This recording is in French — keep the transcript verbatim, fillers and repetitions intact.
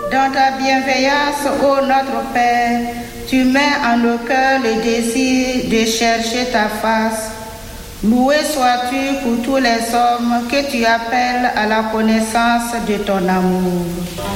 Dans ta bienveillance, ô notre Père, tu mets en nos cœurs le désir de chercher ta face. Loué sois-tu pour tous les hommes que tu appelles à la connaissance de ton amour.